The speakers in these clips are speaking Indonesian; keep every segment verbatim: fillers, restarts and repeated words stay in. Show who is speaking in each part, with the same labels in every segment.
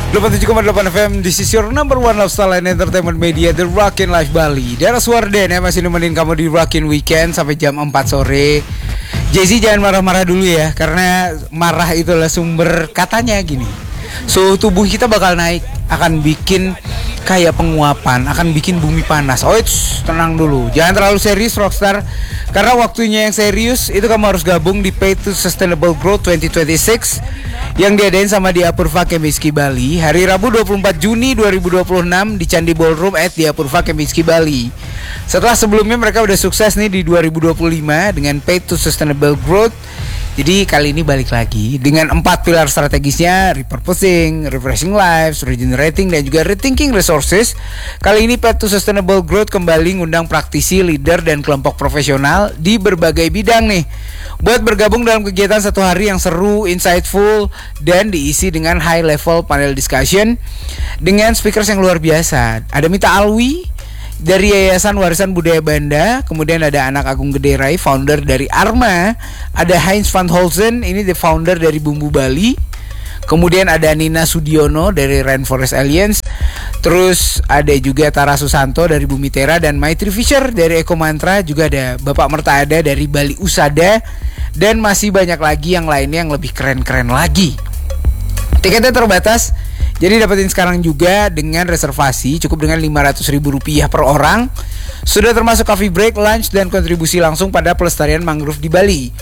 Speaker 1: delapan puluh tujuh koma delapan F M, this is your number one lifestyle and entertainment media, The Rockin' Life Bali. Daerah Suarden ya, masih nemenin kamu di Rockin' Weekend sampai jam empat sore. Jesse jangan marah-marah dulu ya, karena marah itulah sumber katanya gini. Suhu tubuh kita bakal naik, akan bikin kayak penguapan, akan bikin bumi panas. Oh, it's, tenang dulu, jangan terlalu serius Rockstar, karena waktunya yang serius itu kamu harus gabung di Pay to Sustainable Growth dua ribu dua puluh enam yang diadain sama Diapurva Kempinski Bali hari Rabu dua puluh empat Juni dua ribu dua puluh enam di Candi Ballroom at Diapurva Kempinski Bali. Setelah sebelumnya mereka udah sukses nih di dua ribu dua puluh lima dengan Pay to Sustainable Growth. Jadi kali ini balik lagi dengan empat pilar strategisnya: repurposing, refreshing lives, regenerating, dan juga rethinking resources. Kali ini Pay to Sustainable Growth kembali ngundang praktisi, leader, dan kelompok profesional di berbagai bidang nih buat bergabung dalam kegiatan satu hari yang seru, insightful, dan diisi dengan high level panel discussion dengan speakers yang luar biasa. Ada Mita Alwi dari Yayasan Warisan Budaya Banda, kemudian ada Anak Agung Gederai, founder dari Arma, ada Heinz van Holzen, ini the founder dari Bumbu Bali, kemudian ada Nina Sudiono dari Rainforest Alliance, terus ada juga Tara Susanto dari Bumi Tera, dan Maitri Fisher dari Eko Mantra, juga ada Bapak Mertaada dari Bali Usada, dan masih banyak lagi yang lainnya yang lebih keren-keren lagi. Tiketnya terbatas, jadi dapetin sekarang juga dengan reservasi cukup dengan lima ratus ribu rupiah per orang. Sudah termasuk coffee break, lunch, dan kontribusi langsung pada pelestarian mangrove di Bali.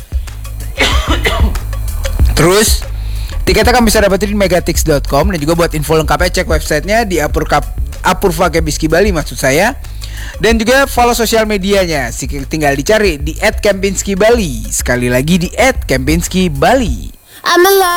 Speaker 1: Terus tiketnya kamu bisa dapetin di megatix dot com, dan juga buat info lengkapnya cek websitenya di Apurva Kempinski Bali maksud saya. Dan juga follow sosial medianya, tinggal dicari di et kempinski bali. Sekali lagi di et kempinski bali. I'm alive.